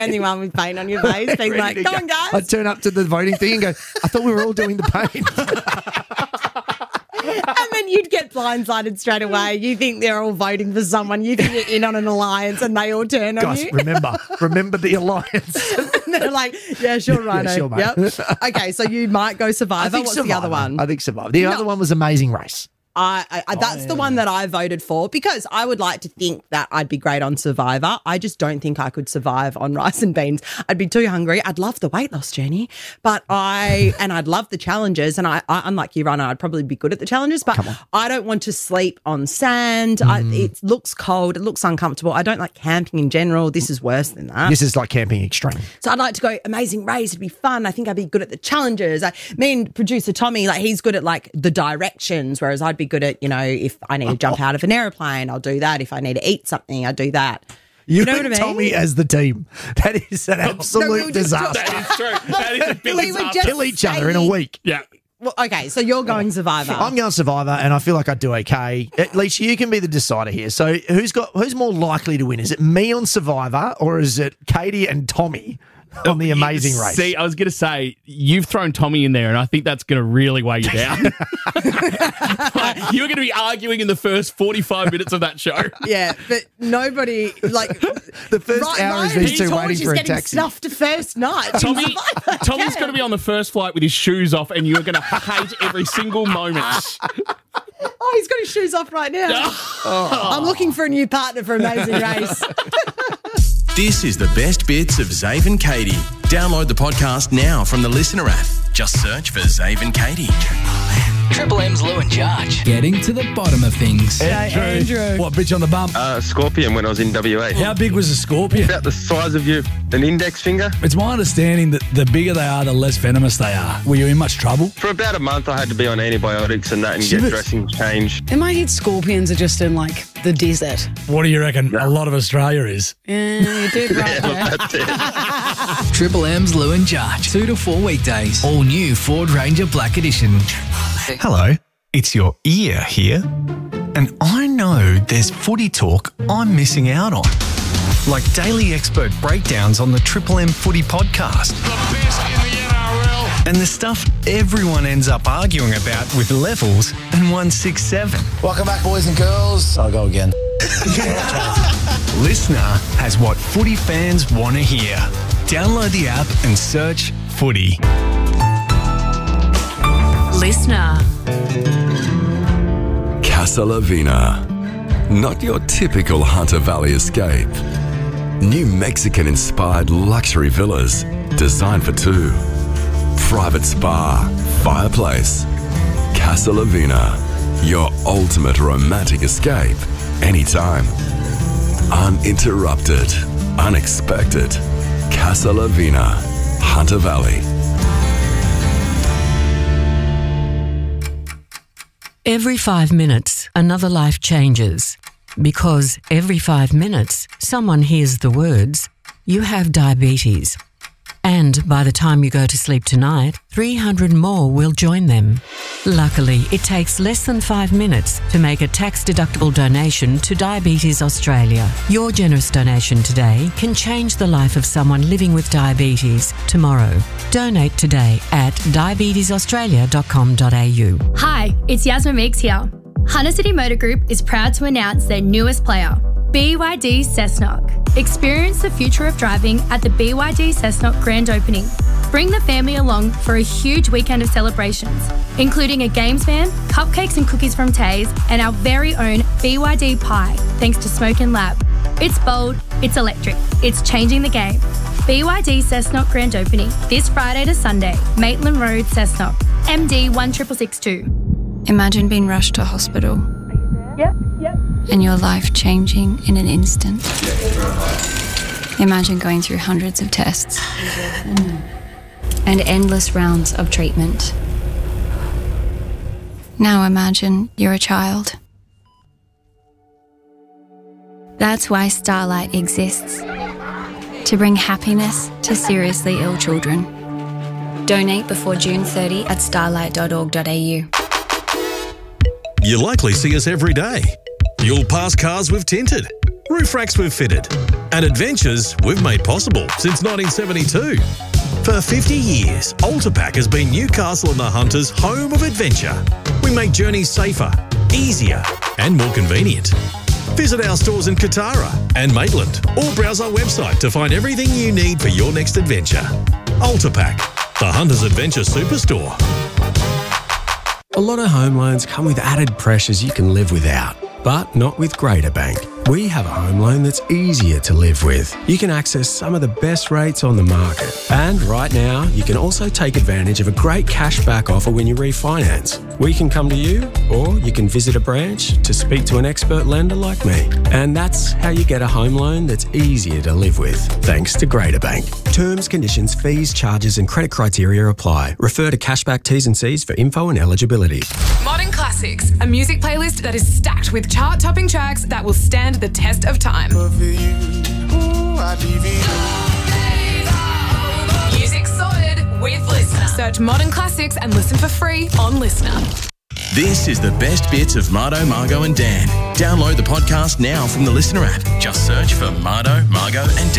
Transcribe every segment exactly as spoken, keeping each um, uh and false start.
Anyone with paint on your face being like, come on, guys. I'd turn up to the voting thing and go, I thought we were all doing the paint. And then you'd get blindsided straight away. You think they're all voting for someone. You think you're in on an alliance and they all turn on Guys, you. remember, remember the alliance. And they're like, yeah, sure, Rhino. Yeah, sure, mate. Yep. Okay, so you might go Survivor. I think What's Survivor. the other one? I think Survivor. The No. other one was Amazing Race. I, I, I That's Oh, yeah. the one that I voted for because I would like to think that I'd be great on Survivor. I just don't think I could survive on rice and beans. I'd be too hungry. I'd love the weight loss journey, but I and I'd love the challenges. And I, I unlike you, Rhino, I'd probably be good at the challenges, but I don't want to sleep on sand. Mm. I, it looks cold. It looks uncomfortable. I don't like camping in general. This is worse than that. This is like camping extreme. So I'd like to go Amazing Race. It'd be fun. I think I'd be good at the challenges. I, me and producer Tommy, like he's good at like the directions, whereas I'd be good at, you know, if I need to jump out of an aeroplane, I'll do that. If I need to eat something, I'll do that. You, You know and what I mean? Tommy as the team. That is an No, we absolute were just disaster. talking- That is true. That is a big We were disaster. just Kill each other in a saying- week. Yeah. Well, okay, so you're going Survivor. I'm going Survivor, and I feel like I'd do okay. At least you can be the decider here. So, who's got who's more likely to win? Is it me on Survivor, or is it Katie and Tommy on the Amazing Race? See, I was going to say, you've thrown Tommy in there, and I think that's going to really weigh you down. Like, you're going to be arguing in the first forty-five minutes of that show. Yeah, but nobody, like... The first hour is these two Torch waiting is for a getting taxi. snuffed to first night. Tommy, Tommy's going to be on the first flight with his shoes off, and you're going to hate every single moment. Oh, he's got his shoes off right now. I'm looking for a new partner for Amazing Race. This is the best bits of Zave and Katie. Download the podcast now from the Listener app. Just search for Zave and Katie. Triple M's Lou and Jarge. Getting to the bottom of things. Andrew. Andrew. What, bitch on the bump? Uh, scorpion when I was in W A. How big was a scorpion? About the size of your an index finger. It's my understanding that the bigger they are, the less venomous they are. Were you in much trouble? For about a month, I had to be on antibiotics and that and Shivers. get dressings changed. In my head, scorpions are just in like the desert. What do you reckon a lot of Australia is? Yeah, you did right there. That's it. Triple M's Lou and Jarge. Two to four weekdays. All new Ford Ranger Black Edition. Hello, it's your ear here. And I know there's footy talk I'm missing out on. Like daily expert breakdowns on the Triple M Footy podcast. The best in the N R L. And the stuff everyone ends up arguing about with Levels and one six seven. Welcome back, boys and girls. I'll go again. Listener has what footy fans want to hear. Download the app and search Footy. Listener. Casa Lavina. Not your typical Hunter Valley escape. New Mexican-inspired luxury villas designed for two. Private spa, fireplace. Casa Lavina. Your ultimate romantic escape anytime. Uninterrupted. Unexpected. Casa Lavina. Hunter Valley. Every five minutes, another life changes. Because every five minutes, someone hears the words, "You have diabetes." And by the time you go to sleep tonight, three hundred more will join them. Luckily, it takes less than five minutes to make a tax-deductible donation to Diabetes Australia. Your generous donation today can change the life of someone living with diabetes tomorrow. Donate today at diabetes australia dot com dot a u. Hi, it's Yasmin Meeks here. Hunter City Motor Group is proud to announce their newest player, B Y D Cessnock. Experience the future of driving at the B Y D Cessnock grand opening. Bring the family along for a huge weekend of celebrations, including a games van, cupcakes and cookies from Taze, and our very own B Y D Pie, thanks to Smoke and Lab. It's bold, it's electric, it's changing the game. B Y D Cessnock grand opening this Friday to Sunday, Maitland Road, Cessnock, M D one six six two. Imagine being rushed to hospital. Yep, yep. And your life changing in an instant. Imagine going through hundreds of tests and endless rounds of treatment. Now imagine you're a child. That's why Starlight exists. To bring happiness to seriously ill children. Donate before June thirtieth at starlight dot org dot a u. You likely see us every day. You'll pass cars we've tinted. roof racks we've fitted, and adventures we've made possible since nineteen seventy-two. For fifty years, Ultrapack has been Newcastle and the Hunters' home of adventure. We make journeys safer, easier and more convenient. Visit our stores in Katara and Maitland or browse our website to find everything you need for your next adventure. Ultrapack, the Hunters Adventure Superstore. A lot of home loans come with added pressures you can live without, but not with Greater Bank. We have a home loan that's easier to live with. You can access some of the best rates on the market. And right now, you can also take advantage of a great cashback offer when you refinance. We can come to you, or you can visit a branch to speak to an expert lender like me. And that's how you get a home loan that's easier to live with, thanks to Greater Bank. Terms, conditions, fees, charges and credit criteria apply. Refer to Cashback T's and C's for info and eligibility. Modern Classics, a music playlist that is stacked with chart-topping tracks that will stand the test of time. Music sorted with Listener. Search Modern Classics and listen for free on Listener. This is the best bits of Mardo, Margo and Dan. Download the podcast now from the Listener app. Just search for Mardo, Margo and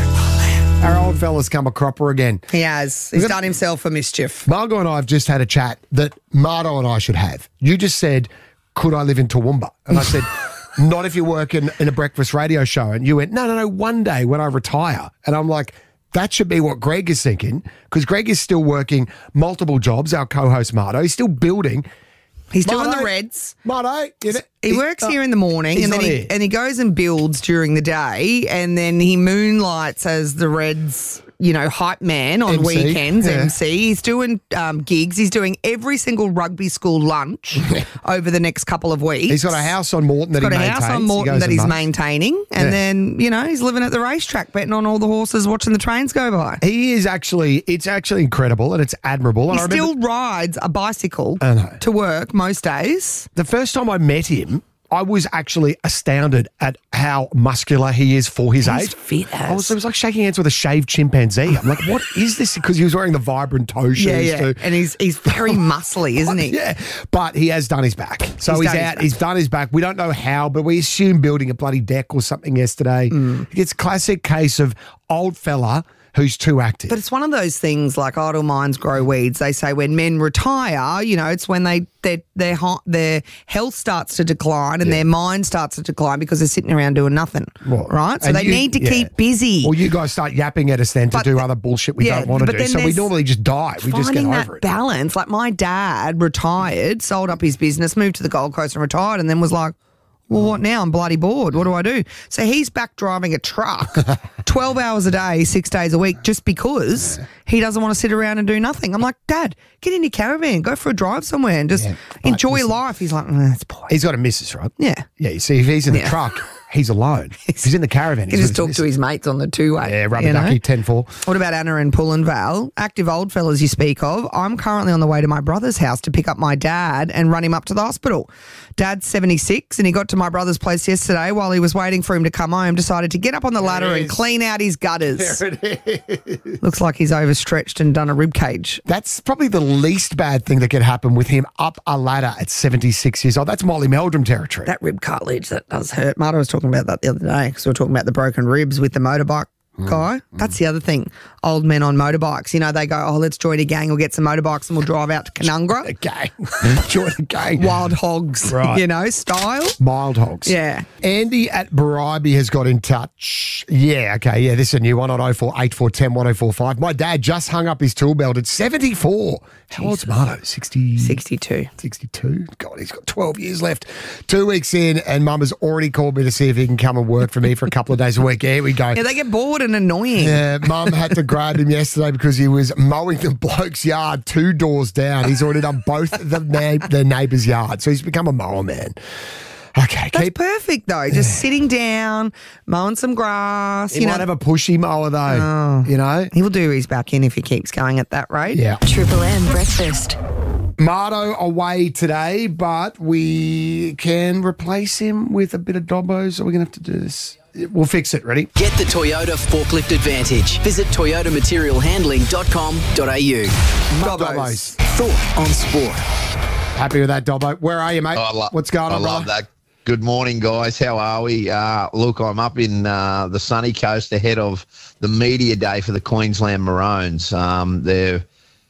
Dan. Our old fella's come a cropper again. He has. He's done himself a mischief. Margo and I have just had a chat that Mardo and I should have. You just said, could I live in Toowoomba? And I said, not if you work in, in a breakfast radio show. And you went, no, no, no, one day when I retire. And I'm like, that should be what Greg is thinking, because Greg is still working multiple jobs, our co-host Mardo. He's still building. He's Mardo, doing the Reds. Mardo, you know, He works here in the morning, and then he, and he goes and builds during the day, and then he moonlights as the Reds, you know, hype man on M C, weekends, yeah. M C. He's doing um, gigs. He's doing every single rugby school lunch over the next couple of weeks. He's got a house on Moreton that he's he got a maintains. house on He Moreton goes that and he's mums. maintaining, and Yeah. then, you know, he's living at the racetrack, betting on all the horses, watching the trains go by. He is actually, it's actually incredible and it's admirable. And He I still remember, rides a bicycle I know. to work most days. The first time I met him, I was actually astounded at how muscular he is for his He's age. fit as. I was, it was like shaking hands with a shaved chimpanzee. I'm like, what is this? Because he was wearing the vibrant toe shoes Yeah, yeah. too. And he's he's very muscly, isn't he? Yeah, but he has done his back. So He's he's, done his out. back. He's done his back. We don't know how, but we assume building a bloody deck or something yesterday. Mm. It's a classic case of old fella who's too active. But it's one of those things like idle minds grow weeds. They say when men retire, you know, it's when they their their ho- their health starts to decline and their mind starts to decline because they're sitting around doing nothing, right? So And they you- need to yeah. keep busy. Or you guys start yapping at us then to But- do other bullshit we yeah, don't want to but do. then So we there's normally just die. We just get Finding over that it. balance. Like my dad retired, sold up his business, moved to the Gold Coast and retired, and then was like, well, what now? I'm bloody bored. What do I do? So he's back driving a truck twelve hours a day, six days a week, just because he doesn't want to sit around and do nothing. I'm like, Dad, get in your caravan, go for a drive somewhere and just enjoy life. He's like, mm, that's boring. He's got a missus, right? Yeah. Yeah, you see, if he's in the Yeah. truck, he's alone. If he's in the caravan. He he's just with talk to his mates on the two-way. Yeah, rubber you know? ducky, ten four. What about Anna and Pullenvale? Active old fellas you speak of. I'm currently on the way to my brother's house to pick up my dad and run him up to the hospital. Dad's seventy-six and he got to my brother's place yesterday while he was waiting for him to come home, decided to get up on the ladder and clean out his gutters. There it is. Looks like he's overstretched and done a rib cage. That's probably the least bad thing that could happen with him up a ladder at seventy-six years old. That's Molly Meldrum territory. That rib cartilage, that does hurt. Marta was talking about that the other day because we were talking about the broken ribs with the motorbike guy. That's the other thing. Old men on motorbikes, you know, they go, oh, let's join a gang. We'll get some motorbikes and we'll drive out to Canungra. A gang. Join a gang. Wild hogs, Right. you know, style. Mild hogs. Yeah. Andy at Bribey has got in touch. Yeah, okay, yeah, this is a new one on oh four eight four one oh one oh four five. My dad just hung up his tool belt at seventy-four. How old's Marto? sixty? sixty-two. sixty-two? God, he's got twelve years left. Two weeks in, and Mum has already called me to see if he can come and work for me for a couple of days a week. Here we go. Yeah, they get bored and annoying. Yeah, Mum had to grab him yesterday because he was mowing the bloke's yard two doors down. He's already done both the, na- the neighbour's yard, so he's become a mower man. Okay, That's keep. perfect though. Just sitting down, mowing some grass. He you might know, have a pushy mower though. You know, he'll do his back in if he keeps going at that rate. Yeah. Triple M breakfast. Marto away today, but we can replace him with a bit of Dobbo, so we're going to have to do this. We'll fix it. Ready? Get the Toyota Forklift Advantage. Visit toyota material handling dot com dot a u. Dobbos. Thought on sport. Happy with that, Dobbo. Where are you, mate? I lo- What's going I on, love brother? that. Good morning, guys. How are we? Uh, look, I'm up in uh, the sunny coast ahead of the media day for the Queensland Maroons. Um, they're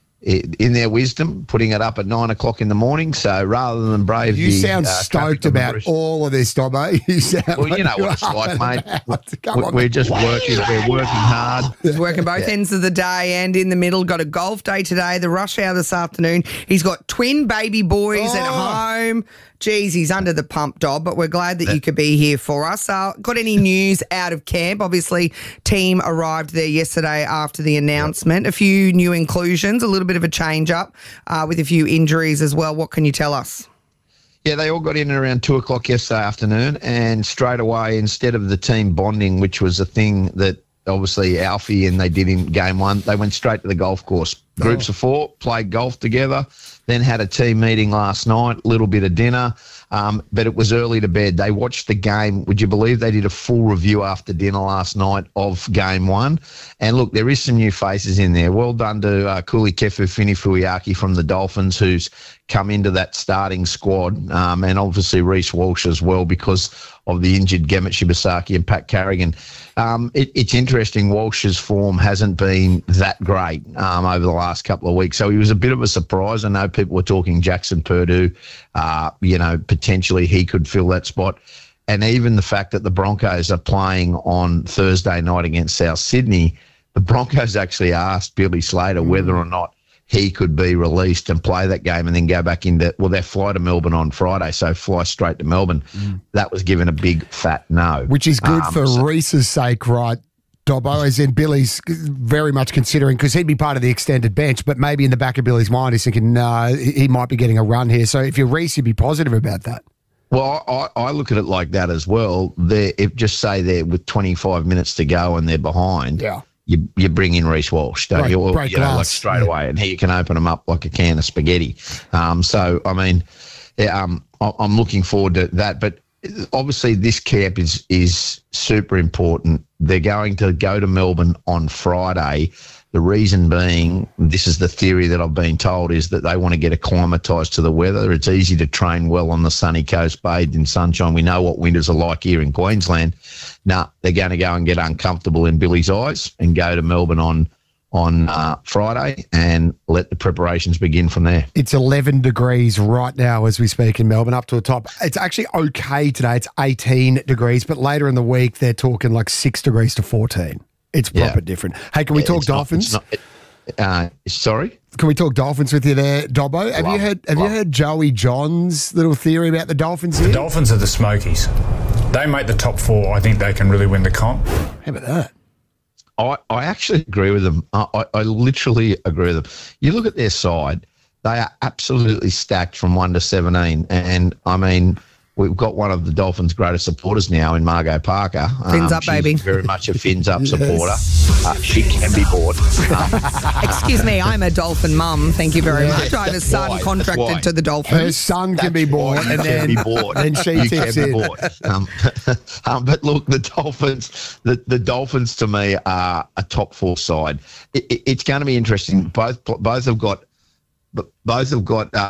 in their wisdom, putting it up at nine o'clock in the morning. So rather than brave, You the, sound uh, stoked about British- all of this, Dobbo. You sound Well, you know like what it's you're like, up mate. and about. Come We- on, We're mate. just working. We're working hard. He's working both Yeah. ends of the day and in the middle. Got a golf day today, the rush hour this afternoon. He's got twin baby boys at home. Geez, he's under the pump, Dob, but we're glad that you could be here for us. Uh, got any news out of camp? Obviously, team arrived there yesterday after the announcement. A few new inclusions, a little bit of a change-up uh, with a few injuries as well. What can you tell us? Yeah, they all got in around two o'clock yesterday afternoon, and straight away, instead of the team bonding, which was a thing that obviously Alfie and they did in game one, they went straight to the golf course. Groups of four, played golf together, then had a team meeting last night, a little bit of dinner, um, but it was early to bed. They watched the game. Would you believe they did a full review after dinner last night of game one? And look, there is some new faces in there. Well done to uh, Kuli Kefu Finifuiaki from the Dolphins, who's come into that starting squad, um, and obviously Reece Walsh as well because of the injured Gemmet Shibasaki and Pat Carrigan. Um, it, it's interesting, Walsh's form hasn't been that great um, over the last couple of weeks, so he was a bit of a surprise. I know people were talking Jackson Purdue, uh, you know, potentially he could fill that spot. And even the fact that the Broncos are playing on Thursday night against South Sydney, the Broncos actually asked Billy Slater whether or not he could be released and play that game and then go back into, well, they fly to Melbourne on Friday, so fly straight to Melbourne. Mm. That was given a big fat no. Which is good Um, for so- Reese's sake, right, Dobbo? As in Billy's very much considering, because he'd be part of the extended bench, but maybe in the back of Billy's mind he's thinking, no, he might be getting a run here. So if you're Reese, you'd be positive about that. Well, I, I look at it like that as well. They're, if just say they're with twenty-five minutes to go and they're behind, yeah. you you bring in Reece Walsh, don't Break- you? Or, break you know, like glass, straight yeah. away, and he can open them up like a can of spaghetti. Um, so, I mean, yeah, um, I- I'm looking forward to that. But obviously, this camp is is super important. They're going to go to Melbourne on Friday. The reason being, this is the theory that I've been told, is that they want to get acclimatised to the weather. It's easy to train well on the sunny coast, bathed in sunshine. We know what winters are like here in Queensland. Nah, they're going to go and get uncomfortable in Billy's eyes and go to Melbourne on on uh, Friday and let the preparations begin from there. It's eleven degrees right now as we speak in Melbourne, up to the top. It's actually okay today. It's eighteen degrees, but later in the week, they're talking like six degrees to fourteen. It's proper Yeah. different. Hey, can we Yeah, talk it's not- Dolphins? it's not- uh, sorry? Can we talk Dolphins with you there, Dobbo? Have you Love heard it, Have you love heard Joey John's little theory about the Dolphins here? The Dolphins are the Smokies. They make the top four. I think they can really win the comp. How about that? I, I actually agree with them. I, I, I literally agree with them. You look at their side, they are absolutely stacked from one to seventeen. And, I mean, we've got one of the Dolphins' greatest supporters now in Margot Parker. Fins up, she's baby. very much a fins up Yes. supporter. Uh, she can be bought. Um, Excuse me, I'm a dolphin mum. Thank you very Yeah, much. I have a that's son why, that's contracted why. to the Dolphins. Her son can be bought, and You then, can be bought. then she You tips can be in. bought. Um, um, but look, the Dolphins, the, the Dolphins to me are a top four side. It, it, it's going to be interesting. Both both have got, both have got. Uh,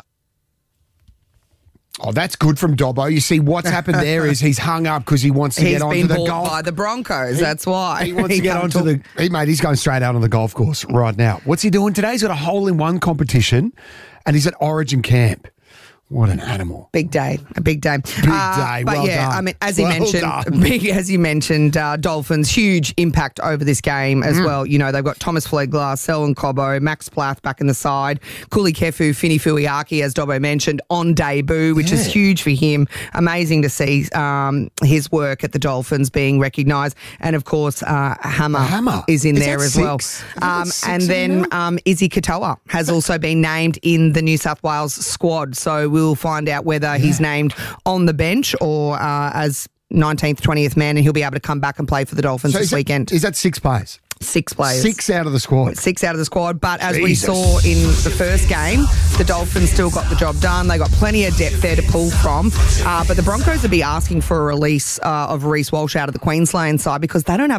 Oh, that's good from Dobbo. You see, what's happened there is he's hung up because he wants to He's get onto been the bought golf. by the Broncos. He- That's why. He wants to get can't onto talk- the. He, mate, he's going straight out on the golf course right now. What's he doing today? He's got a hole in one competition, and he's at Origin Camp. What an animal! Big day, a big day. Big day. But Well yeah, done. I mean, as you Well mentioned, done. big as you mentioned, uh, Dolphins huge impact over this game as Mm. well. You know, they've got Thomas Flegler, Selwyn Cobbo, Max Plath back in the side, Kuli Kefu, Fini Fuiaki, as Dobbo mentioned, on debut, which is Yeah. huge for him. Amazing to see um, his work at the Dolphins being recognised, and of course, uh, Hammer, Hammer. is in Is there that as six? well. Is that Um, six and in then there? um, Izzy Katoa has also been named in the New South Wales squad, so we'll find out whether he's named on the bench or uh, as nineteenth, twentieth man, and he'll be able to come back and play for the Dolphins So this is that- weekend. Is that six players? Six players. Six out of the squad. Six out of the squad. But as we Jesus. saw in the first game, the Dolphins still got the job done. They got plenty of depth there to pull from. Uh, but the Broncos will be asking for a release uh, of Reece Walsh out of the Queensland side because they don't have enough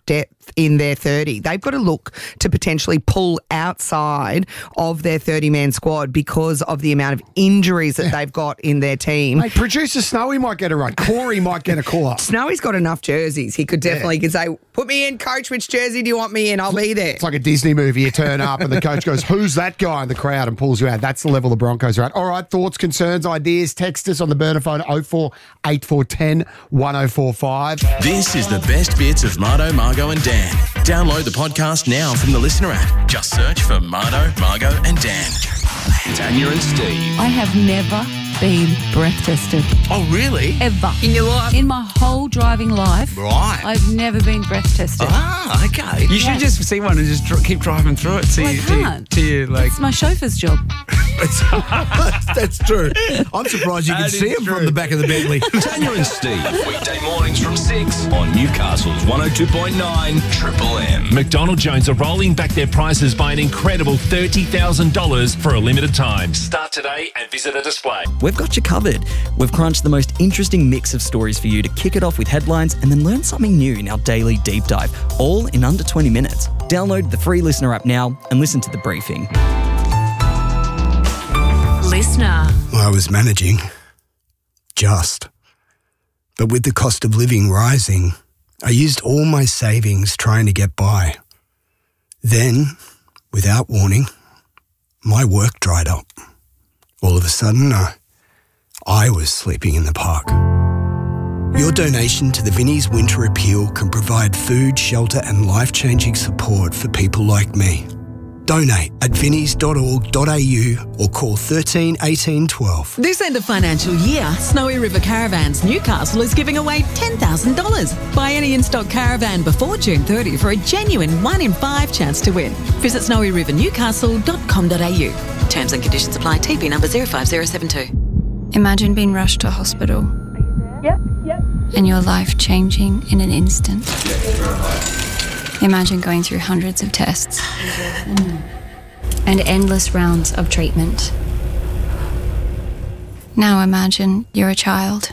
depth in their thirty. They've got to look to potentially pull outside of their thirty-man squad because of the amount of injuries that they've got in their team. Hey, producer Snowy might get a run. Corey might get a call-up. Snowy's got enough jerseys. He could definitely Yeah. could say, put me in, coach. Which jersey do you want me in? I'll be there. It's like a Disney movie. You turn up and the coach goes, who's that guy in the crowd, and pulls you out. That's the level the Broncos are at. All right, thoughts, concerns, ideas, text us on the burner phone oh four eight four one oh one oh four five. This is the best bits of Marto, Margo and Dan. Download the podcast now from the Listener app. Just search for Marto, Margo and Dan. Tanya and Steve. I have never been breath tested. Oh, really? Ever. In your life? In my whole driving life. Right. I've never been breath tested. Ah, okay. You should just see one and just dr- keep driving through it. Well, I you, can't. To you, like, It's my chauffeur's job. That's true. I'm surprised you can That see is him true. from the back of the Bentley. Tanya and Steve, weekday mornings from six on Newcastle's one oh two point nine Triple M. McDonald Jones are rolling back their prices by an incredible thirty thousand dollars for a limited time. Start today and visit a display. We've got you covered. We've crunched the most interesting mix of stories for you to kick it off with headlines and then learn something new in our daily deep dive, all in under twenty minutes. Download the free Listener app now and listen to the briefing. Listener. I was managing. Just. But with the cost of living rising, I used all my savings trying to get by. Then, without warning, my work dried up. All of a sudden, uh, I was sleeping in the park. Your donation to the Vinnie's Winter Appeal can provide food, shelter and life-changing support for people like me. Donate at vinnies dot org dot a u or call thirteen eighteen twelve. This end of financial year, Snowy River Caravans Newcastle is giving away ten thousand dollars. Buy any in-stock caravan before June thirtieth for a genuine one in five chance to win. Visit snowy river newcastle dot com dot a u. Terms and conditions apply. T P number zero five zero seven two. Imagine being rushed to hospital. Yep, yep. And your life changing in an instant. Imagine going through hundreds of tests and endless rounds of treatment. Now imagine you're a child.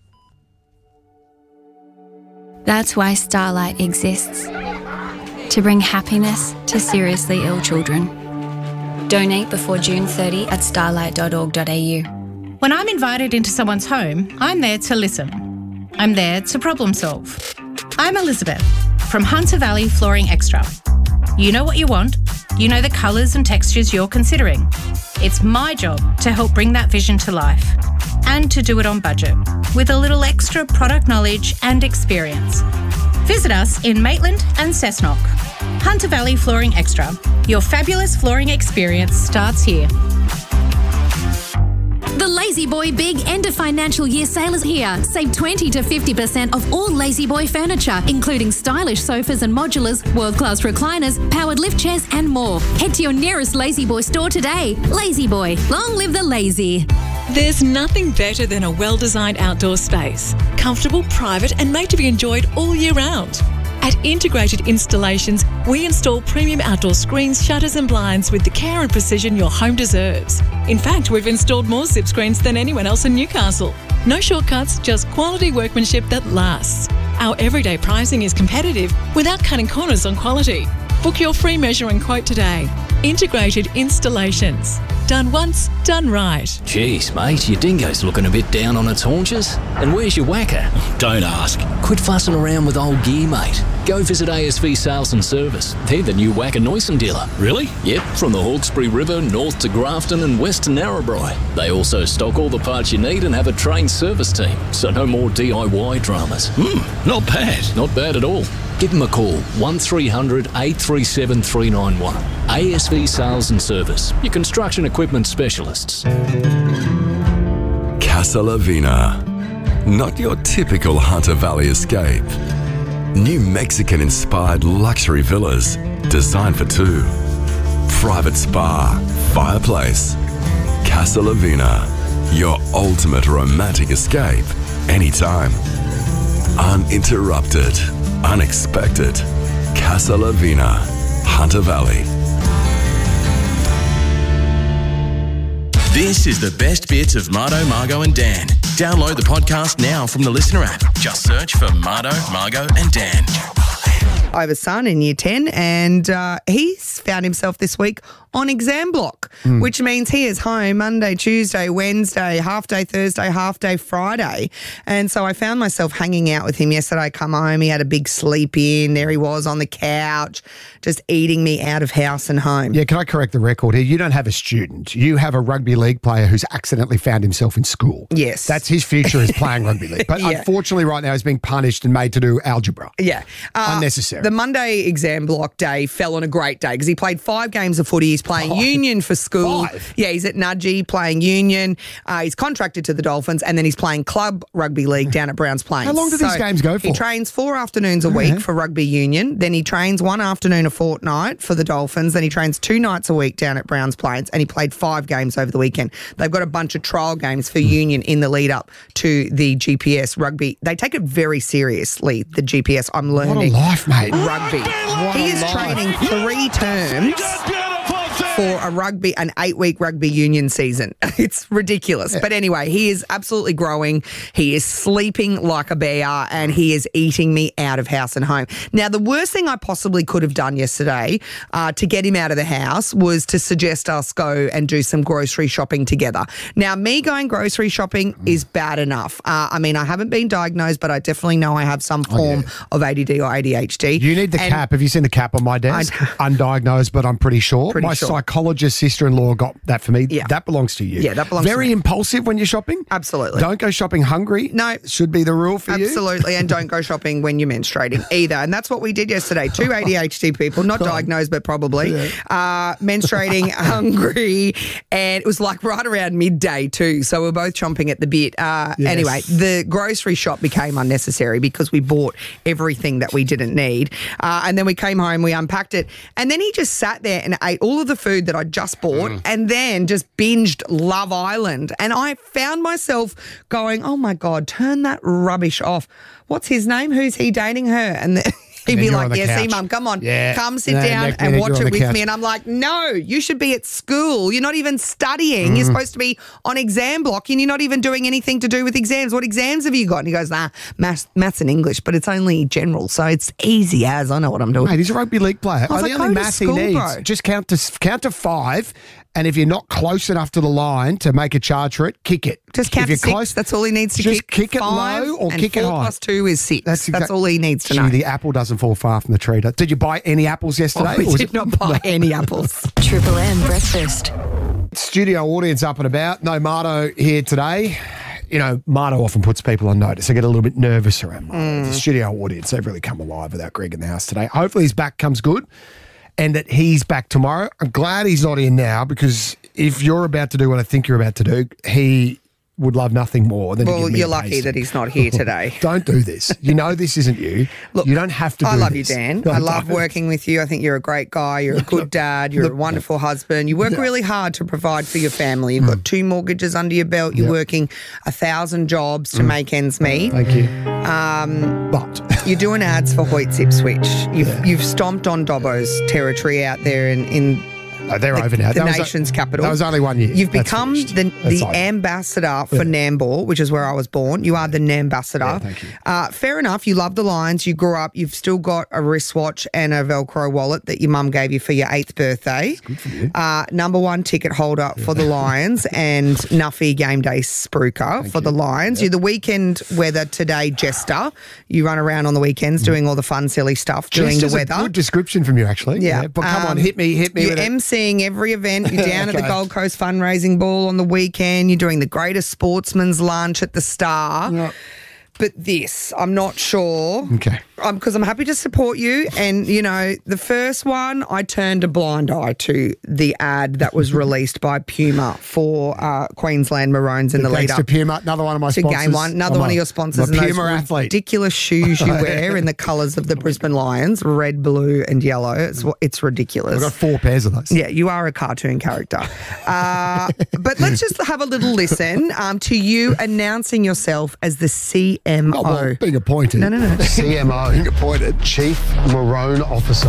That's why Starlight exists. To bring happiness to seriously ill children. Donate before June thirtieth at starlight dot org dot a u. When I'm invited into someone's home, I'm there to listen. I'm there to problem solve. I'm Elizabeth from Hunter Valley Flooring Extra. You know what you want. You know the colours and textures you're considering. It's my job to help bring that vision to life and to do it on budget with a little extra product knowledge and experience. Visit us in Maitland and Cessnock. Hunter Valley Flooring Extra. Your fabulous flooring experience starts here. The Lazy Boy Big End of Financial Year sale is here. Save twenty to fifty percent off all Lazy Boy furniture, including stylish sofas and modulars, world-class recliners, powered lift chairs and more. Head to your nearest Lazy Boy store today. Lazy Boy, long live the lazy. There's nothing better than a well-designed outdoor space. Comfortable, private and made to be enjoyed all year round. At Integrated Installations, we install premium outdoor screens, shutters and blinds with the care and precision your home deserves. In fact, we've installed more zip screens than anyone else in Newcastle. No shortcuts, just quality workmanship that lasts. Our everyday pricing is competitive without cutting corners on quality. Book your free measure and quote today. Integrated Installations. Done once, done right. Jeez, mate, your dingo's looking a bit down on its haunches. And where's your whacker? Don't ask. Quit fussing around with old gear, mate. Go visit A S V Sales and Service. They're the new Whacker Noisen dealer. Really? Yep, from the Hawkesbury River north to Grafton and west to Narrabri. They also stock all the parts you need and have a trained service team, so no more D I Y dramas. Hmm, not bad. Not bad at all. Give them a call, one three hundred eight three seven three nine one. A S V Sales and Service, your construction equipment specialists. Casa Lavina. Not your typical Hunter Valley escape. New Mexican-inspired luxury villas designed for two. Private spa, fireplace. Casa Lavina. Your ultimate romantic escape anytime. Uninterrupted. Unexpected. Casa Lavina. Hunter Valley. This is the best bits of Marto, Margo and Dan. Download the podcast now from the Listener app. Just search for Marto, Margo and Dan. I have a son in year ten, and uh, he's found himself this week on exam block, mm. which means he is home Monday, Tuesday, Wednesday, half day Thursday, half day Friday. And so I found myself hanging out with him yesterday. Come home, he had a big sleep in. There he was on the couch, just eating me out of house and home. Yeah, can I correct the record here? You don't have a student. You have a rugby league player who's accidentally found himself in school. Yes. That's his future is playing rugby league. But Yeah. unfortunately right now he's being punished and made to do algebra. Yeah. Uh, Unnecessary. The Monday exam block day fell on a great day because he played five games of footy. He's playing Five. union for school. Five? Yeah, he's at Nudgee playing union. Uh, he's contracted to the Dolphins, and then he's playing club rugby league down at Browns Plains. How long do these games go for? He trains four afternoons a week for rugby union. Then he trains one afternoon a fortnight for the Dolphins. Then he trains two nights a week down at Browns Plains, and he played five games over the weekend. They've got a bunch of trial games for union in the lead up to the G P S rugby. They take it very seriously, the G P S. I'm learning. What a life, mate. Rugby. He is training three terms for a rugby, an eight-week rugby union season. It's ridiculous. Yeah. But anyway, he is absolutely growing. He is sleeping like a bear, and he is eating me out of house and home. Now, the worst thing I possibly could have done yesterday uh, to get him out of the house was to suggest us go and do some grocery shopping together. Now, me going grocery shopping mm. is bad enough. Uh, I mean, I haven't been diagnosed, but I definitely know I have some form oh, yeah. of A D D or A D H D. You need the and cap. Have you seen the cap on my desk? Undiagnosed, but I'm pretty sure. Pretty my sure. psychologist sister-in-law got that for me. Yeah. That belongs to you. Yeah, that belongs Very to me. impulsive when you're shopping. Absolutely. Don't go shopping hungry. No. Should be the rule for you. Absolutely. And don't go shopping when you're menstruating either. And that's what we did yesterday. Two A D H D people, not diagnosed, but probably, yeah. uh, menstruating, hungry. And it was like right around midday too. So we're both chomping at the bit. Uh, Yes. Anyway, the grocery shop became unnecessary because we bought everything that we didn't need. Uh, and then we came home, we unpacked it. And then he just sat there and ate all of the food that I just bought mm. and then just binged Love Island. And I found myself going, oh my God, turn that rubbish off. What's his name? Who's he dating her? And the, he'd And be you're on like, the yeah, see, couch. Mum, come on, Yeah. come sit No, down neck, and neck, watch you're on it the with couch. me. And I'm like, no, you should be at school. You're not even studying. Mm. You're supposed to be on exam block and you're not even doing anything to do with exams. What exams have you got? And he goes, nah, maths, maths and English, but it's only general, so it's easy as. I know what I'm doing. Mate, he's a rugby league player. I was Oh, like, the only go to maths he school, needs, bro. just count to count to five, and if you're not close enough to the line to make a charge for it, kick it. Just count if you're to six. close, That's all he needs to just kick. kick it Five, low or and kick it four high. plus two is six. That's, exact- all he needs to Gee, know. the apple doesn't fall far from the tree. Did you buy any apples yesterday? Oh, we Or was did it- not buy any apples. Triple M breakfast. Studio audience up and about. No Marto here today. You know, Marto often puts people on notice. I get a little bit nervous around Marto. The studio audience, they've really come alive without Greg in the house today. Hopefully his back comes good and that he's back tomorrow. I'm glad he's not in now because if you're about to do what I think you're about to do, he would love nothing more than to Well, give me you're a lucky taste. that he's not here today. Don't do this. You know this isn't you. Look, you don't have to do I love this. you, Dan. No, I love don't. working with you. I think you're a great guy. You're a good dad. You're a wonderful husband. You work No. really hard to provide for your family. You've got two mortgages under your belt. You're Yep. working a thousand jobs to make ends meet. Thank you. Um, But you're doing ads for Hoyts Ipswich. You've, you've stomped on Dobbo's territory out there in, in No, they're the, over now. the That was a- nation's capital. that was only one year. You've That's become finished. the, That's the over. ambassador for Nambour, which is where I was born. You are the Nambassador. Yeah, thank you. Uh, fair enough. You love the Lions. You grew up. You've still got a wristwatch and a Velcro wallet that your mum gave you for your eighth birthday. Good for you. Uh, number one ticket holder for the Lions and Nuffy game day spruiker for the Lions. You're the weekend weather today jester. You run around on the weekends doing all the fun, silly stuff, doing Just the as a weather. good description from you, actually. Yeah. But come on, Um, hit me, hit me You're with it. emceeing every event. You're down at the Okay. Gold Coast fundraising ball on the weekend. You're doing the greatest sportsman's lunch at the Star. Yep. But this, I'm not sure. Okay. Because I'm happy to support you. And, you know, the first one, I turned a blind eye to the ad that was released by Puma for uh, Queensland Maroons in the lead Thanks up to Puma, another one of my to sponsors. game one. Another I'm one a- of your sponsors. I'm a and Puma those athlete. ridiculous shoes you wear in the colours of the Brisbane Lions, red, blue and yellow. It's, it's ridiculous. I've got four pairs of those. Yeah, you are a cartoon character. Uh, but let's just have a little listen um, to you announcing yourself as the C M O. Oh, well, being appointed. No, no, no. C M O. Being appointed. Chief Maroon Officer.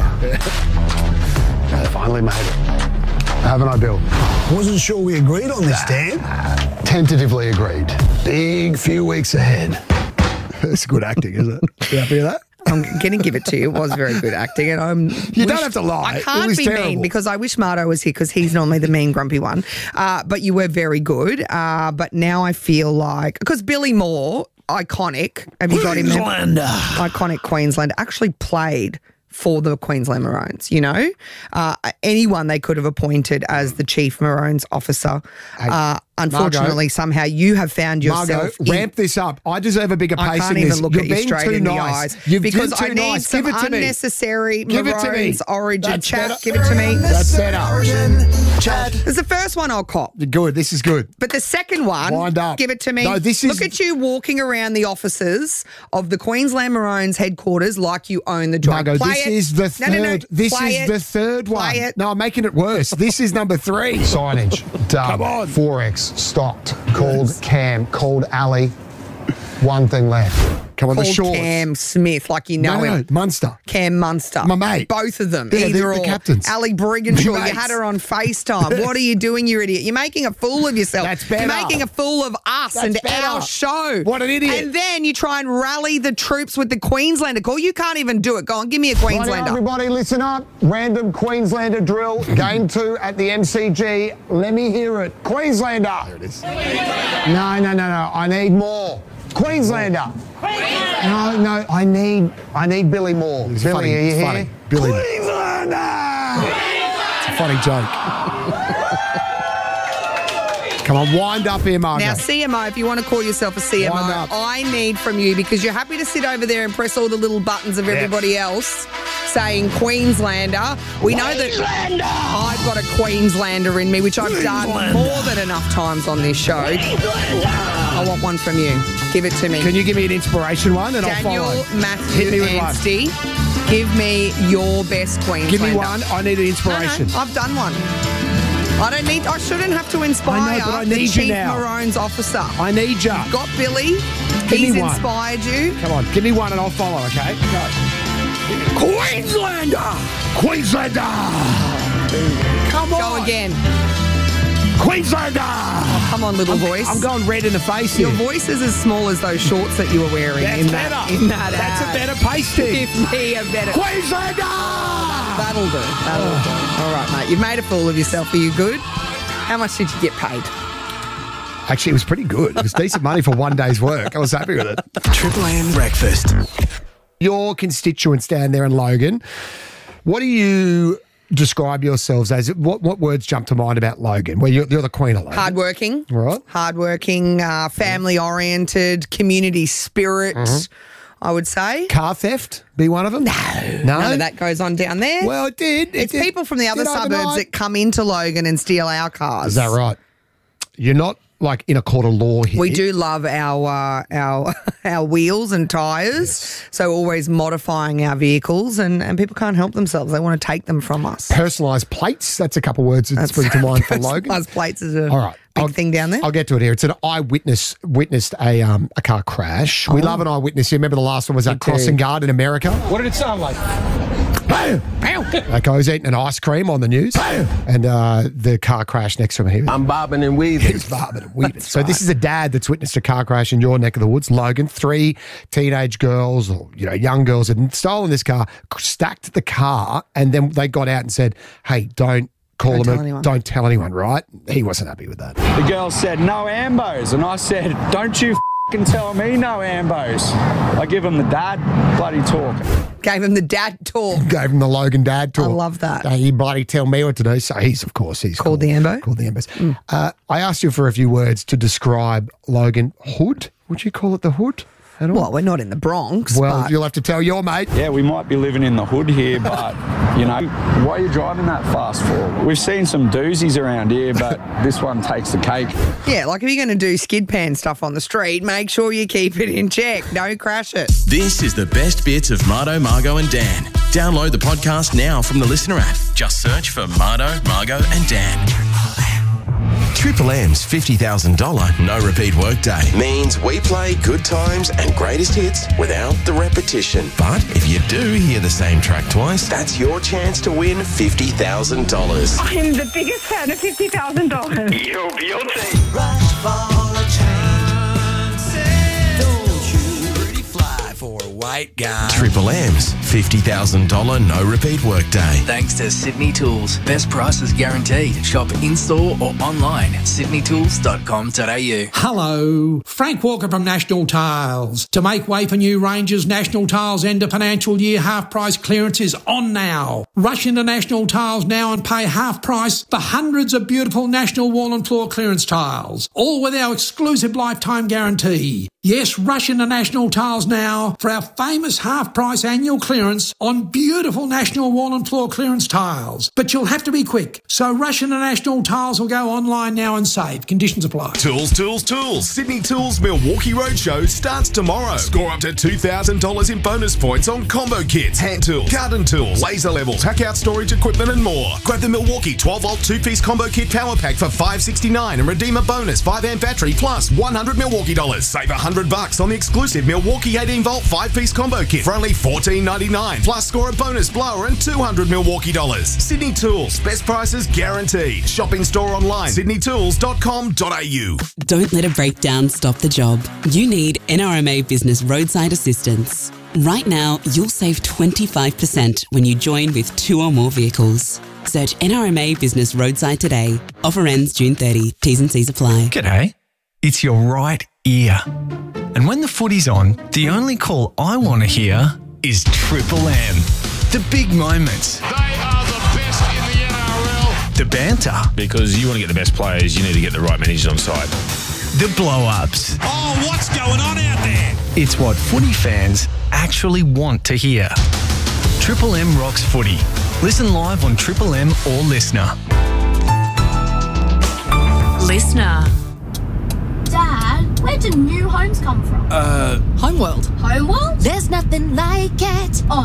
I finally made it. Haven't I, Bill? Wasn't sure we agreed on this, Dan. Tentatively agreed. Big few weeks ahead. That's good acting, isn't it? You happy with that? I'm going to give it to you. It was very good acting. And I'm. You don't have to lie. I It can't was be terrible. mean because I wish Marto was here because he's normally the mean, grumpy one. Uh, but you were very good. Uh, but now I feel like, because Billy Moore, iconic. Have you got him there? Queenslander. Iconic Queenslander actually played for the Queensland Maroons, you know? Uh, anyone they could have appointed as the chief Maroons officer. Uh, unfortunately, Margot, somehow you have found yourself Margot, in- ramp this up. I deserve a bigger I pacing. can't even this. look You're at you being straight too in nice. the eyes You've because been too I need nice. some Give it to me. unnecessary Give it to me. Maroons origin That's chat. better. Give it to me. That's better. It's the first one I'll cop. Good. This is good. But the second one, Wind up. give it to me. No, this is- Look at you walking around the offices of the Queensland Maroons headquarters like you own the job. Margot, Play this it. is the No, third. no, no. This Play is it. the third one. Play it. No, I'm making it worse. This is number three. Signage, done. Come on. four X, stopped. Called Cam, called Ali. One thing left. Come on, the Called shorts. Cam Smith, like you know No, no, him. Munster. Cam Munster. My mate. Both of them. Yeah, Either they're or. the captains. Ali Brigginshaw, My you mates. had her on FaceTime. What are you doing, you idiot? You're making a fool of yourself. That's better. You're making a fool of us That's and better. our show. What an idiot. And then you try and rally the troops with the Queenslander call. You can't even do it. Go on, give me a Queenslander. Righty, everybody listen up. Random Queenslander drill. Game two at the M C G. Let me hear it. Queenslander. There it is. No, no, no, no. I need more. Queenslander. No, no. I need I need Billy Moore. It's Billy, funny. are you It's here? funny. Billy. Queenslander. It's a funny joke. Come on, wind up here, Margot. Now, C M O, if you want to call yourself a C M O, Wind up. I need from you, because you're happy to sit over there and press all the little buttons of everybody else saying Queenslander. We know that I've got a Queenslander in me, which I've done more than enough times on this show. I want one from you. Give it to me. Can you give me an inspiration one and Daniel I'll follow? Matthew Hit me with one. Anstey, give me your best Queenslander. Give me one. I need an inspiration. No, no, I've done one. I don't need. I shouldn't have to inspire I know, but I the need you Chief now. Maroons officer. I need you. Got Billy. Give He's me one. inspired you. Come on, give me one and I'll follow, okay? Go. Queenslander! Queenslander! Come on! Go again. Queenslander! Oh, come on, little I'm, voice. I'm going red in the face here. Your voice is as small as those shorts that you were wearing That's in better. that. In that That's ad. a better pasting. Give me a better. Queenslander! That'll do. That'll do. All right, mate. You've made a fool of yourself. Are you good? How much did you get paid? Actually, it was pretty good. It was decent money for one day's work. I was happy with it. Triple M breakfast. Your constituents down there in Logan, what do you describe yourselves as? What what words jump to mind about Logan? Well, you're, you're the queen of Logan. Hardworking. Right. Hardworking, uh, family-oriented, community spirit, Mhm. I would say. Car theft be one of them? No. No? None of that goes on down there. Well, it did. It It's did. people from the other Did suburbs overnight. that come into Logan and steal our cars. Is that right? You're not like in a court of law here. We do love our uh, our our wheels and tyres, so always modifying our vehicles, and, and people can't help themselves. They want to take them from us. Personalised plates. That's a couple of words that spring to mind for Logan. Personalised plates is a All right. big I'll, thing down there. I'll get to it here. It's an eyewitness witnessed a um a car crash. We Oh. love an eyewitness. You remember the last one was that We do. crossing guard in America? What did it sound like? That guy's eating an ice cream on the news, and uh, the car crash next to him. He was, I'm bobbing and weaving. He's bobbing and weaving. So this is a dad that's witnessed a car crash in your neck of the woods, Logan. Three teenage girls, or you know, young girls, had stolen this car, stacked the car, and then they got out and said, "Hey, don't." Call Don't them. tell anyone. Don't tell anyone, right? He wasn't happy with that. The girl said, no ambos. And I said, don't you f***ing tell me no ambos. I give him the dad bloody talk. Gave him the dad talk. Gave him the Logan dad talk. I love that. Don't you bloody tell me what to do. So he's, of course, he's Called the ambo? Called the ambos. Uh, I asked you for a few words to describe Logan Hood. Would you call it the Hood at all? Well, we're not in the Bronx. Well, but you'll have to tell your mate. Yeah, we might be living in the hood here, but, you know, what are you driving that fast for? We've seen some doozies around here, but this one takes the cake. yeah, like if you're going to do skid pan stuff on the street, make sure you keep it in check. Don't crash it. This is the best bits of Marto, Margot and Dan. Download the podcast now from the Listener app. Just search for Marto, Margot and Dan. Triple M's fifty thousand dollars no repeat workday means we play good times and greatest hits without the repetition. But if you do hear the same track twice, that's your chance to win fifty thousand dollars. I'm the biggest fan of fifty thousand dollars. Yo, Beyonce. Rush for a chance. Don't you pretty fly for a white great game. Triple M's fifty thousand dollars no repeat workday. Thanks to Sydney Tools. Best prices guaranteed. Shop in-store or online at sydney tools dot com dot a u. Hello, Frank Walker from National Tiles. To make way for new ranges, National Tiles end of financial year half price clearance is on now. Rush into National Tiles now and pay half price for hundreds of beautiful National wall and floor clearance tiles, all with our exclusive lifetime guarantee. Yes, rush into National Tiles now for our famous half-price annual clearance on beautiful National wall and floor clearance tiles. But you'll have to be quick, so rush into National Tiles or go online now and save. Conditions apply. Tools, tools, tools. Sydney Tools Milwaukee Roadshow starts tomorrow. Score up to two thousand dollars in bonus points on combo kits, hand tools, garden tools, laser levels, hack-out storage equipment and more. Grab the Milwaukee twelve volt two-piece combo kit power pack for five sixty-nine and redeem a bonus five amp battery plus one hundred Milwaukee dollars. Save one hundred bucks on the exclusive Milwaukee eighteen volt five-piece combo kit for only fourteen ninety-nine. Plus score a bonus blower and two hundred Milwaukee dollars. Sydney Tools, best prices guaranteed. Shop in store online, sydney tools dot com dot a u. Don't let a breakdown stop the job. You need N R M A Business Roadside Assistance. Right now, you'll save twenty-five percent when you join with two or more vehicles. Search N R M A Business Roadside today. Offer ends June thirtieth. T's and C's apply. G'day. It's your right ear. And when the footy's on, the only call I want to hear is Triple M. The big moments. They are the best in the N R L. The banter. Because you want to get the best players, you need to get the right managers on side. The blow-ups. Oh, what's going on out there? It's what footy fans actually want to hear. Triple M rocks footy. Listen live on Triple M or Listener. Listener. Dad, where do new homes come from? Uh, Homeworld. Homeworld? There's nothing like it. Oh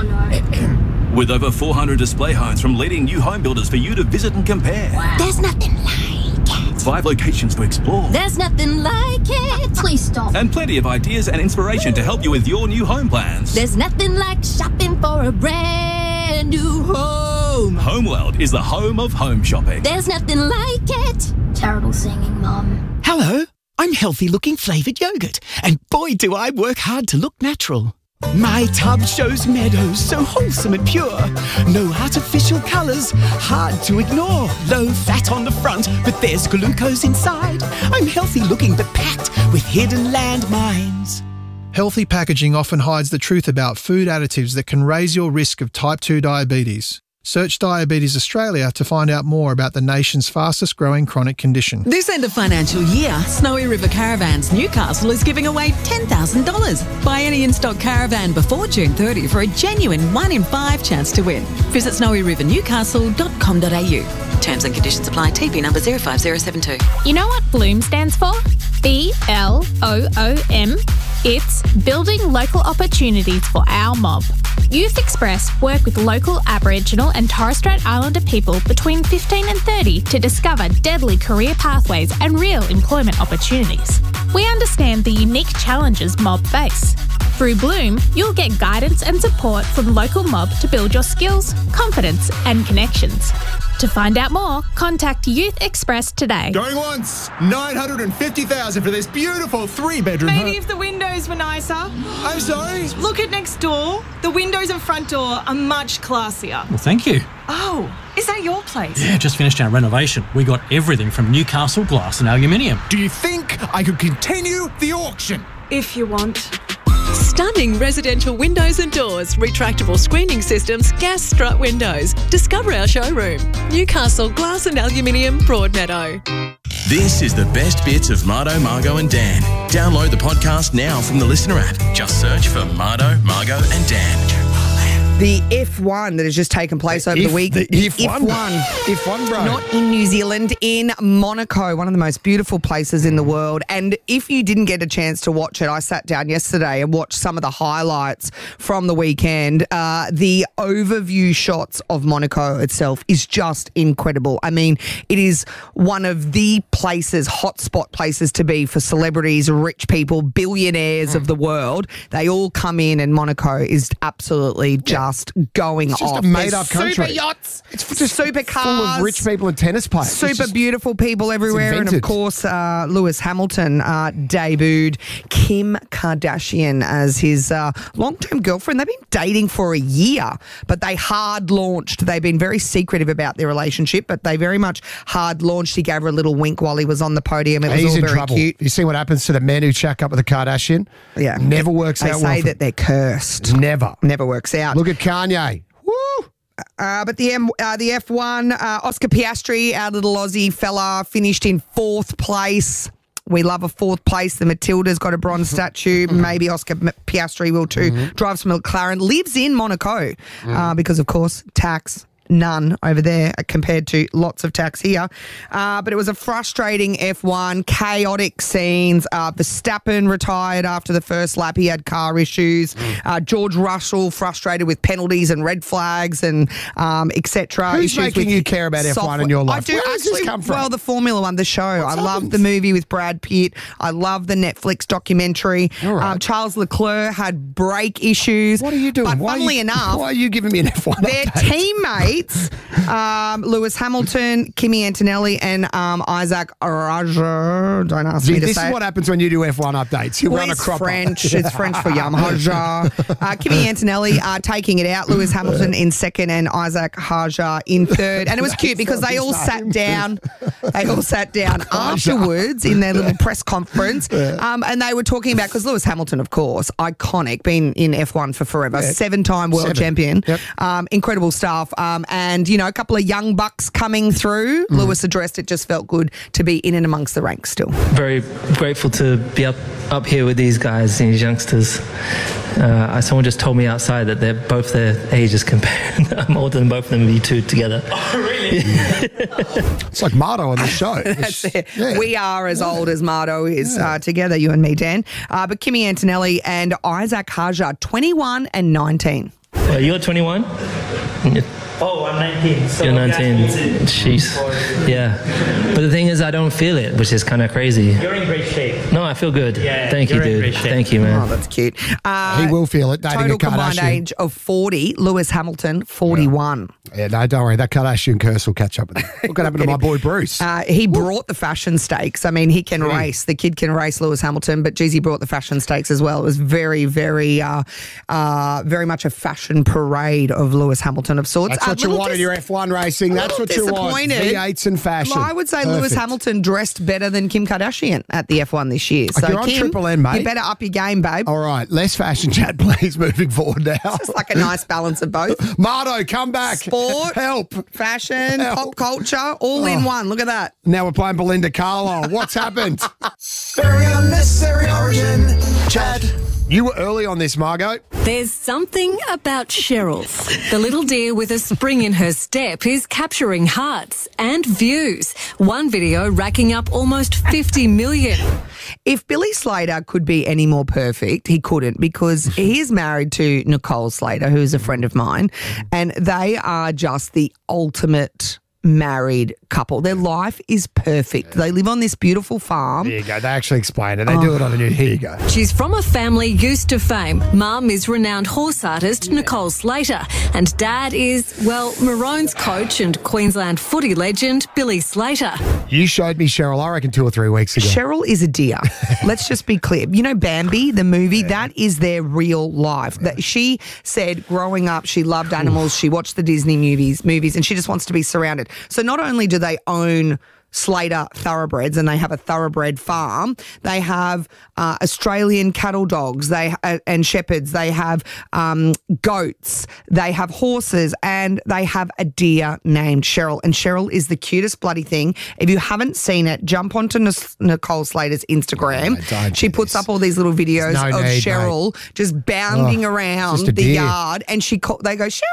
no. With over four hundred display homes from leading new home builders for you to visit and compare. Wow. There's nothing like it. Five locations to explore. There's nothing like it. Please stop. And plenty of ideas and inspiration to help you with your new home plans. There's nothing like shopping for a brand new home. Homeworld is the home of home shopping. There's nothing like it. Terrible singing, Mum. Hello, I'm healthy looking flavoured yogurt, and boy do I work hard to look natural. My tub shows meadows so wholesome and pure. No artificial colours, hard to ignore. Low fat on the front, but there's glucose inside. I'm healthy looking but packed with hidden landmines. Healthy packaging often hides the truth about food additives that can raise your risk of type two diabetes. Search Diabetes Australia to find out more about the nation's fastest growing chronic condition. This end of financial year, Snowy River Caravans Newcastle is giving away ten thousand dollars. Buy any in-stock caravan before June thirtieth for a genuine one in five chance to win. Visit snowy river newcastle dot com dot a u. Terms and conditions apply. T P number zero five zero seven two. You know what Bloom stands for? B L O O M. It's Building Local Opportunities for Our Mob. Youth Express work with local Aboriginal and Torres Strait Islander people between fifteen and thirty to discover deadly career pathways and real employment opportunities. We understand the unique challenges mob face. Through Bloom, you'll get guidance and support from local mob to build your skills, confidence and connections. To find out more, contact Youth Express today. Going once, nine hundred fifty thousand dollars for this beautiful three-bedroom home. Maybe if the windows were nicer. I'm sorry? Look at next door. The windows and front door are much classier. Well, thank you. Oh, is that your place? Yeah, just finished our renovation. We got everything from Newcastle glass and aluminium. Do you think I could continue the auction? If you want. Stunning residential windows and doors, retractable screening systems, gas strut windows. Discover our showroom. Newcastle Glass and Aluminium, Broadmeadow. This is the best bits of Mardo, Margo and Dan. Download the podcast now from the Listener app. Just search for Mardo, Margo and Dan. The F one that has just taken place over If- the week. the F one. F one. F one, bro. Not in New Zealand, in Monaco, one of the most beautiful places in the world. And if you didn't get a chance to watch it, I sat down yesterday and watched some of the highlights from the weekend. Uh, the overview shots of Monaco itself is just incredible. I mean, it is one of the places, hotspot places to be for celebrities, rich people, billionaires mm. of the world. They all come in, and Monaco is absolutely just just going It's just off. a made-up There's country. Super yachts. It's just super cars. full of rich people and tennis players. It's Super just- beautiful people everywhere. And of invented. course, uh, Lewis Hamilton uh, debuted Kim Kardashian as his uh, long-term girlfriend. They've been dating for a year, but they hard launched. They've been very secretive about their relationship, but they very much hard launched. He gave her a little wink while he was on the podium. It was He's all in very trouble. cute. You see what happens to the men who shack up with a Kardashian? Yeah. Never works They out say well. for- that they're cursed. Never. Never works out. Look at Kanye. Uh, but the M, uh, the F one, uh, Oscar Piastri, our little Aussie fella, finished in fourth place. We love a fourth place. The Matilda's got a bronze statue. Maybe Oscar M- Piastri will too. Mm-hmm. Drives for McLaren. Lives in Monaco uh, because, of course, tax. None over there compared to lots of tax here. Uh, but it was a frustrating F one, chaotic scenes. Uh, Verstappen retired after the first lap. He had car issues. Uh, George Russell frustrated with penalties and red flags and um, et cetera. Who's making you care about F one in your life? I do Where does this actually. come from? Well, the Formula One, the show. I love the movie with Brad Pitt. I love the Netflix documentary. All right. Um, Charles Leclerc had brake issues. What are you doing? But Why are funnily you- enough, why are you giving me an F one their update? teammates, um, Lewis Hamilton, Kimi Antonelli, and um, Isaac Raja. Don't ask See, me to this say is it. what happens when you do F one updates. You Well, run a it's crop French. It's French for Yamaha. Uh, Kimi Antonelli uh, taking it out. Lewis Hamilton in second and Isaac Haja in third. And it was cute because they all sat down. They all sat down afterwards in their little press conference. Um, and they were talking about, because Lewis Hamilton, of course, iconic, been in F one for forever, Yeah. seven-time world Seven. champion. Yep. Um, incredible stuff. Um, and, you know, a couple of young bucks coming through. Mm. Lewis addressed it, just felt good to be in and amongst the ranks still. Very grateful to be up up here with these guys, these youngsters. Uh, someone just told me outside that they're both their ages compared. I'm older than both of them, you two together. Oh, really? It's like Marto on the show. That's it. Yeah. We are as old as Marto is uh, together, you and me, Dan. Uh, but Kimi Antonelli and Isaac Haja, twenty-one and nineteen. Uh, you're twenty-one? Oh, I'm nineteen. So You're nineteen. Jeez. Yeah. But the thing is, I don't feel it, which is kind of crazy. You're in great shape. No, I feel good. Yeah, Thank you, you're in dude. great shape. Thank you, man. Oh, that's cute. Uh, He will feel it, dating Total a combined Kardashian. age of forty. Lewis Hamilton, forty-one. Yeah, no, don't worry. That Kardashian curse will catch up with him. What could happen to my boy Bruce? Uh, he brought the fashion stakes. I mean, he can Mm. race. The kid can race, Lewis Hamilton, but geez, he brought the fashion stakes as well. It was very, very, uh, uh, very much a fashion parade of Lewis Hamilton of sorts. That's Uh, what you little want in dis- your F one racing. That's what you want. disappointed. V eights and fashion. Well, I would say Lewis Perfect. Hamilton dressed better than Kim Kardashian at the F one this year. So you're on Kim, Triple M, mate. you better up your game, babe. All right, less fashion chat, please, moving forward now. It's like a nice balance of both. Marto, come back. Sport, help, fashion, Help. pop culture, all in Oh. one. Look at that. Now we're playing Belinda Carlisle. What's happened? Very unnecessary origin chat. You were early on this, Margot. There's something about Cheryl. The little deer with a spring in her step is capturing hearts and views. One video racking up almost fifty million. If Billy Slater could be any more perfect, he couldn't, because he is married to Nicole Slater, who's a friend of mine, and they are just the ultimate married couple. Their life is perfect. They live on this beautiful farm. There you go. They actually explain it. They do it on the news. Here you go. She's from a family used to fame. Mum is renowned horse artist Nicole Slater, and Dad is, well, Maroon's coach and Queensland footy legend Billy Slater. You showed me Cheryl, I reckon, two or three weeks ago. Cheryl is a deer. Let's just be clear. You know Bambi, the movie? That is their real life. That she said growing up she loved animals, she watched the Disney movies, movies, and she just wants to be surrounded. So not only do they own Slater thoroughbreds, and they have a thoroughbred farm, they have uh, Australian cattle dogs they uh, and shepherds, they have um, goats, they have horses, and they have a deer named Cheryl. And Cheryl is the cutest bloody thing. If you haven't seen it, jump onto N- Nicole Slater's Instagram. No, don't she do puts this. up all these little videos There's no of need, Cheryl just bounding Oh, around just a the deer. yard, and she call, they go, Cheryl,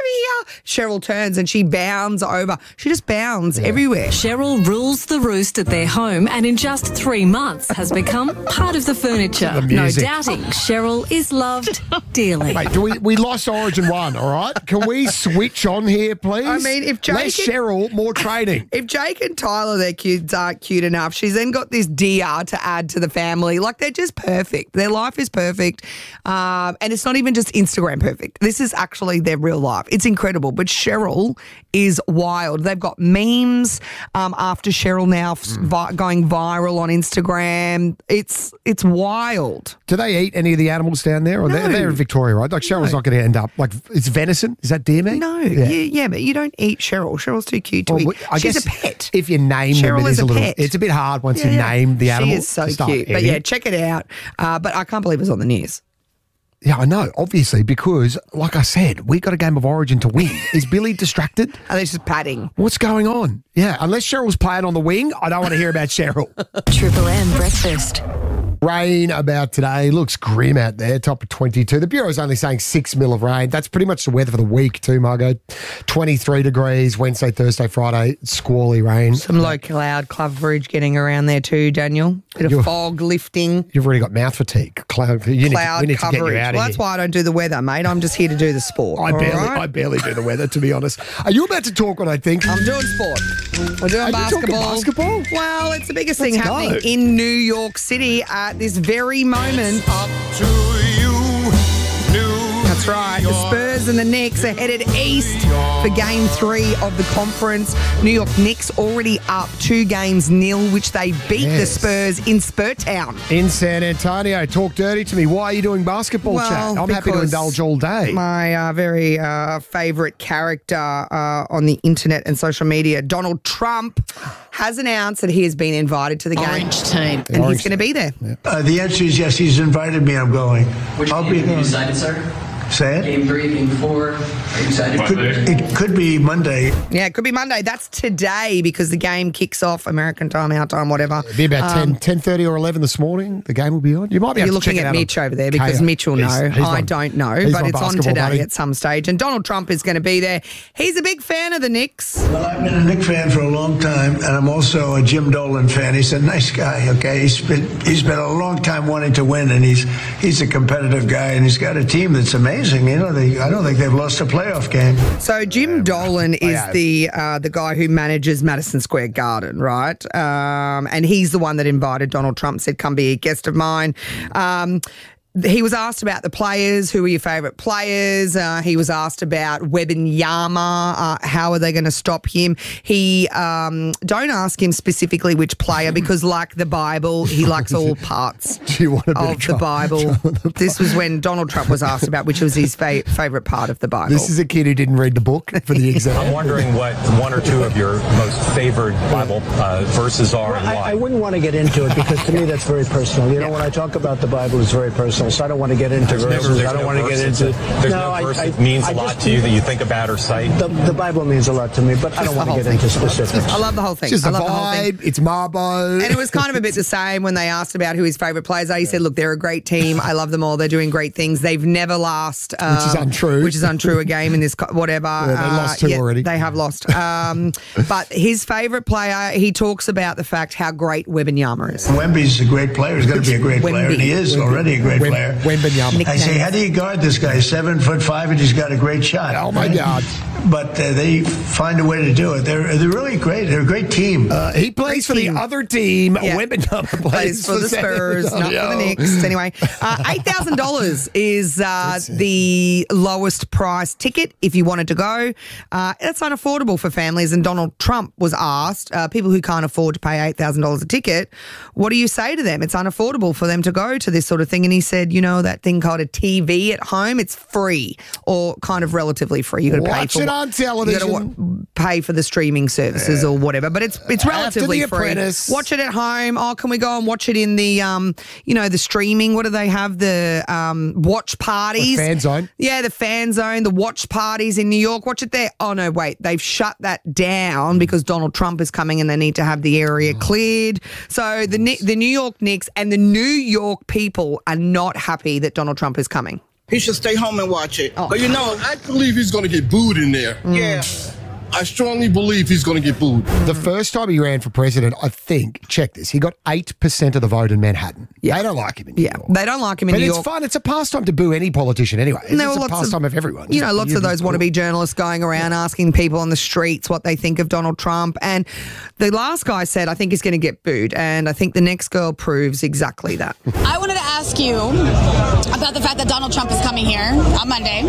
over here. Cheryl turns and she bounds over. She just bounds everywhere. Cheryl rules the roost at their home and in just three months has become part of the furniture. The No music. doubting Cheryl is loved dearly. Mate, do we, we lost Origin one, all right? Can we switch on here, please? I mean, if Jake Less and- Cheryl, more training. If Jake and Tyler, their kids aren't cute enough, she's then got this deer to add to the family. Like, they're just perfect. Their life is perfect. Um, and it's not even just Instagram perfect. This is actually their real life. It's incredible. But Cheryl is wild. They've got memes um, after Cheryl now Mm. vi- going viral on Instagram. It's it's wild. Do they eat any of the animals down there? Or No. they're, they're in Victoria, right? Like, Cheryl's No. not going to end up, like, it's venison? Is that deer meat? No, yeah. yeah, but you don't eat Cheryl. Cheryl's too cute to Well, eat. I She's guess a pet. if you name them, Cheryl it is is a a little. pet. It's a bit hard once Yeah, you yeah. name the animal. She is so to start cute. But eating. yeah, check it out. Uh, but I can't believe it's on the news. Yeah, I know, obviously, because, like I said, we got a game of Origin to win. Is Billy distracted? Are they just padding? What's going on? Yeah, unless Cheryl's playing on the wing, I don't want to hear about Cheryl. Triple M breakfast. Rain about today. Looks grim out there, top of twenty-two. The Bureau's only saying six mil of rain. That's pretty much the weather for the week too, Margot. twenty-three degrees, Wednesday, Thursday, Friday, squally rain. Some low cloud coverage getting around there too, Daniel. Bit of You're- fog lifting. You've already got mouth fatigue. Cloud, you need, Cloud to, we need to coverage. get you out of Well, here. that's why I don't do the weather, mate. I'm just here to do the sport. I all barely, right? I barely do the weather, to be honest. Are you about to talk what I think? I'm doing sport. We're doing Are you talking basketball. basketball? Well, it's the biggest Let's thing happening go. in New York City at this very moment. Up to you, New That's right. The Spurs and the Knicks are headed east for game three of the conference. New York Knicks already up two games nil, which they beat the Yes. Spurs in Spurtown. In San Antonio, talk dirty to me. Why are you doing basketball Well, chat? I'm happy to because indulge all day. My uh, very uh, favourite character uh, on the internet and social media, Donald Trump, has announced that he has been invited to the game. Orange team. And Orange he's going to be there. Uh, the answer is yes. He's invited me. I'm going. Which I'll game be have you decided, sir? Say it. Game three, game four. Are you excited? It could, it could be Monday. Yeah, it could be Monday. That's today because the game kicks off American time, our time, whatever. It'll be about Um, ten, ten thirty or eleven this morning. The game will be on. You might be able You're to check looking it at out Mitch on over there because K O. Mitch will He's- know. he's I not- don't know, he's but not it's on basketball, today buddy. at some stage. And Donald Trump is going to be there. He's a big fan of the Knicks. Well, I've been a Knick fan for a long time, and I'm also a Jim Dolan fan. He's a nice guy. Okay, he's been he's been a long time wanting to win, and he's he's a competitive guy, and he's got a team that's amazing. You know, they, I don't think they've lost a playoff game. So Jim Dolan is have. the uh, the guy who manages Madison Square Garden, right? Um, and he's the one that invited Donald Trump, said, come be a guest of mine. Um, he was asked about the players. Who are your favourite players? Uh, he was asked about Wembanyama. Uh, how are they going to stop him? He um, don't ask him specifically which player because, like the Bible, he likes all parts Do you want a bit of of the trouble? Bible. This was when Donald Trump was asked about which was his fa- favourite part of the Bible. This is a kid who didn't read the book for the exam. I'm wondering what one or two of your most favored Bible uh, verses are and I, why. I wouldn't want to get into it because to me that's very personal. You know, when I talk about the Bible, it's very personal, so I don't want to get into There's verses. never, there's I don't no want to get verse into. that's- There's no, I- verse I- that means I a lot just- to you that you think about or cite. The, the Bible means a lot to me, but I don't Just want the to get whole into thing. specifics. I love the whole thing. It's just I a love the whole thing. vibe. It's Marbo. And it was kind of a bit the same when they asked about who his favourite players are. He said, look, they're a great team. I love them all. They're doing great things. They've never lost. Um, Which is untrue. Which is untrue, a game in this, co- whatever. Yeah, they lost two already. They have lost. Um, but his favourite player, he talks about the fact how great Wembanyama is. Wemby's a great player. He's going to be a great player, and he is Wemby. already a great Wem- player. Wembanyama. I say, how do you guard this guy? Seven foot five, and he's got a great shot. Oh, my God. But uh, they find a way to do it. They're they're really great. They're a great team. Uh, he plays for the other team. Yeah. Wembanyama plays, Plays for the San Spurs, not for the Antonio. Knicks. Anyway, uh, eight thousand dollars is uh, the lowest price ticket if you wanted to go. Uh, that's unaffordable for families. And Donald Trump was asked, uh, people who can't afford to pay eight thousand dollars a ticket, what do you say to them? It's unaffordable for them to go to this sort of thing. And he said, you know, that thing called a T V at home, it's free or kind of relatively free. You got to pay Watch for it on television. You got to pay for the streaming services or whatever, but it's it's After relatively The free. Apprentice. Watch it at home. Oh, can we go and watch it in the um, you know, the streaming? What do they have? The um, watch parties, Fan zone. Yeah, the fan zone, the watch parties in New York. Watch it there. Oh no, wait, they've shut that down because Donald Trump is coming and they need to have the area cleared. So the Ni- the New York Knicks and the New York people are not happy that Donald Trump is coming. He should stay home and watch it. Oh. But you know, I believe he's going to get booed in there. yeah. I strongly believe he's going to get booed. The first time he ran for president, I think, check this, he got eight percent of the vote in Manhattan. Yeah. They don't like him in New Yeah, York. they don't like him in But New it's York. fun. It's a pastime to boo any politician anyway. It's, There it's were a lots pastime of, of, everyone. You know, Just- lots you- of those wannabe journalists going around asking people on the streets what they think of Donald Trump. And the last guy said, I think he's going to get booed. And I think the next girl proves exactly that. I wanted to ask you about the fact that Donald Trump is coming here on Monday.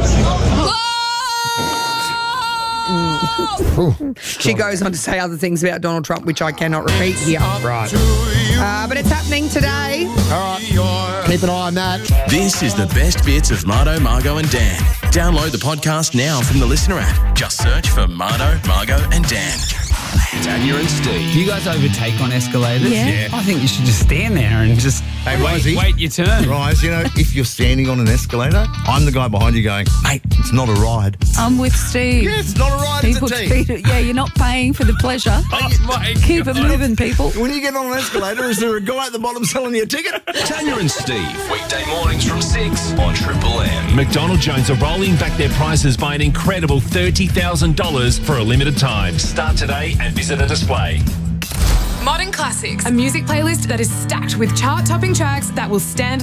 She goes on to say other things about Donald Trump, which I cannot repeat here. Right. Uh, but it's happening today. All right. Keep an eye on that. This is the best bits of Marto, Margo and Dan. Download the podcast now from the Listener app. Just search for Marto, Margo and Dan. Tanya and Steve. Do you guys overtake on escalators? Yeah. Yeah. I think you should just stand there and just Hey, wait, Risey. wait your turn. Rise, you know, if you're standing on an escalator, I'm the guy behind you going, mate, it's not a ride. I'm with Steve. Yeah, it's not a ride, People it's a treat it, yeah, you're not paying for the pleasure. Oh, Keep it moving, people. When you get on an escalator, is there a guy at the bottom selling you a ticket? Tanya and Steve. Weekday mornings from six on Triple M. McDonald Jones are rolling back their prices by an incredible thirty thousand dollars for a limited time. Start today and visit a display. Modern Classics, a music playlist that is stacked with chart-topping tracks that will stand